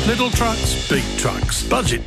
Little trucks, big trucks.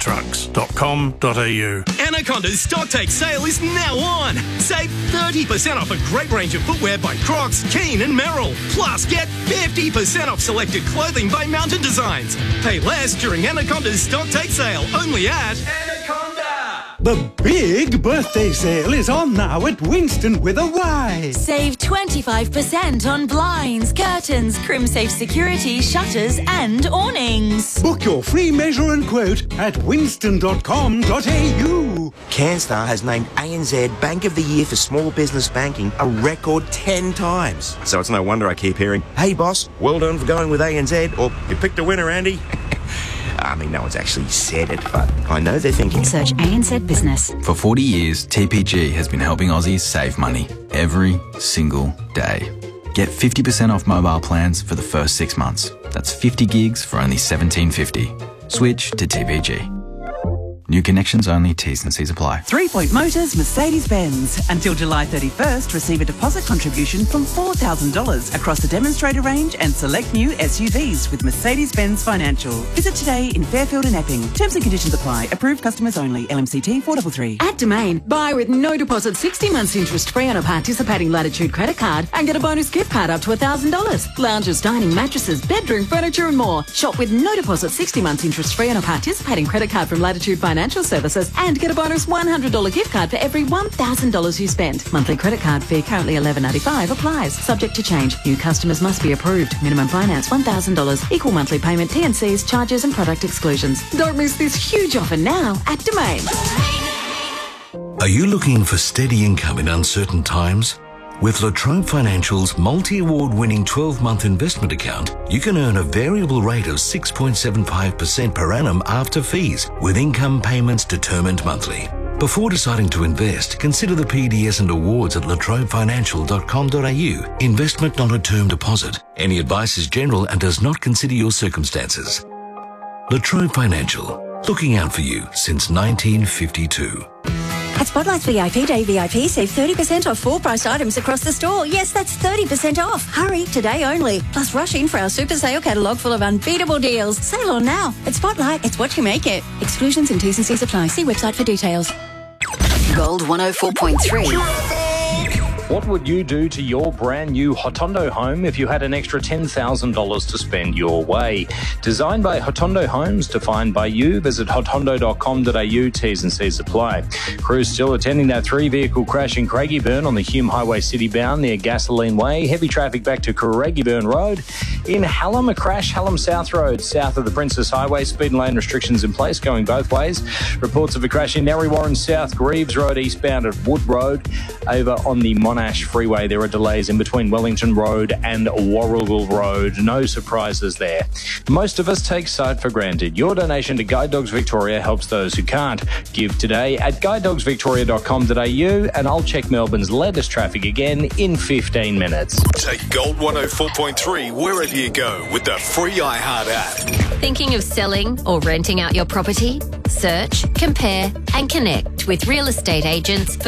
Budgettrucks.com.au. Anaconda's stock take sale is now on. Save 30% off a great range of footwear by Crocs, Keen and Merrill. Plus, get 50% off selected clothing by Mountain Designs. Pay less during Anaconda's stock take sale. Only at Anaconda. The big birthday sale is on now at Winston with a Y. Save 25% on blinds, curtains, CrimSafe security, shutters and awnings. Book your free measure and quote at winston.com.au. CanStar has named ANZ Bank of the Year for Small Business Banking a record 10 times. So it's no wonder I keep hearing, "Hey boss, well done for going with ANZ," or "You picked a winner, Andy." I mean, no one's actually said it, but I know they're thinking. Search ANZ Business. For 40 years, TPG has been helping Aussies save money every single day. Get 50% off mobile plans for the first 6 months. That's 50 gigs for only $17.50. Switch to TPG. New connections only, T's and C's apply. 3 Point Motors Mercedes-Benz. Until July 31st, receive a deposit contribution from $4,000 across the demonstrator range and select new SUVs with Mercedes-Benz Financial. Visit today in Fairfield and Epping. Terms and conditions apply. Approved customers only. LMCT 433. At Domain, buy with no deposit 60 months interest free on a participating Latitude credit card and get a bonus gift card up to $1,000. Lounges, dining, mattresses, bedroom furniture and more. Shop with no deposit 60 months interest free on a participating credit card from Latitude Financial Services and get a bonus $100 gift card for every $1,000 you spend. Monthly credit card fee currently $11.95 applies. Subject to change. New customers must be approved. Minimum finance $1,000. Equal monthly payment, T&Cs, charges and product exclusions. Don't miss this huge offer now at Domain. Are you looking for steady income in uncertain times? With La Trobe Financial's multi-award winning 12-month investment account, you can earn a variable rate of 6.75% per annum after fees, with income payments determined monthly. Before deciding to invest, consider the PDS and awards at latrobefinancial.com.au. Investment not a term deposit. Any advice is general and does not consider your circumstances. La Trobe Financial, looking out for you since 1952. At Spotlight's VIP Day VIP, save 30% off full price items across the store. Yes, that's 30% off. Hurry, today only. Plus rush in for our super sale catalogue full of unbeatable deals. Sale on now. At Spotlight, it's what you make it. Exclusions and T's and C's apply. See website for details. Gold 104.3. What would you do to your brand new Hotondo home if you had an extra $10,000 to spend your way? Designed by Hotondo Homes, defined by you. Visit hotondo.com.au. T's and C's apply. Crews still attending that 3-vehicle crash in Craigieburn on the Hume Highway City bound near Gasoline Way. Heavy traffic back to Craigieburn Road. In Hallam, a crash, Hallam South Road, south of the Princess Highway. Speed and lane restrictions in place, going both ways. Reports of a crash in Narre Warren South, Greaves Road, eastbound at Wood Road. Over on the Monash Freeway, there are delays in between Wellington Road and Warrigal Road. No surprises there. Most of us take sight for granted. Your donation to Guide Dogs Victoria helps those who can't. Give today at guidedogsvictoria.com.au and I'll check Melbourne's latest traffic again in 15 minutes. Take Gold 104.3 wherever you go with the free iHeart app. Thinking of selling or renting out your property? Search, compare and connect with real estate agents for